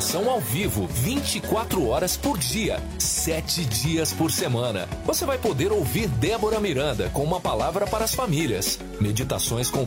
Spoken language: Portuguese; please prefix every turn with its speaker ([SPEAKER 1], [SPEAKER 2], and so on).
[SPEAKER 1] oração ao vivo, 24 horas por dia, 7 dias por semana. Você vai poder ouvir Débora Miranda com uma palavra para as famílias, meditações com